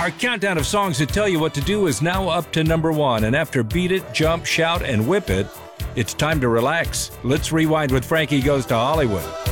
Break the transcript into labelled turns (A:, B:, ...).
A: Our countdown of songs that tell you what to do is now up to number 1. And after Beat It, Jump, Shout, and Whip It, it's time to relax. Let's rewind with Frankie Goes to Hollywood.